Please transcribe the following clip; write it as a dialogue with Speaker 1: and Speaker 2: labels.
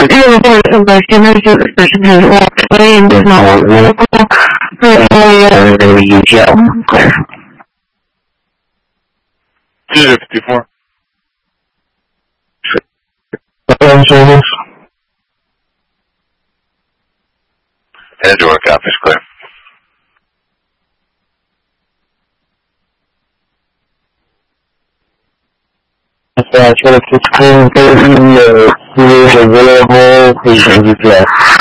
Speaker 1: report of the sinners that this person has walked away and does not want medical for the jail. Clear.
Speaker 2: 254.
Speaker 3: Service.
Speaker 2: Edgework office clear.
Speaker 3: That's 1630, who is available, patient UPS.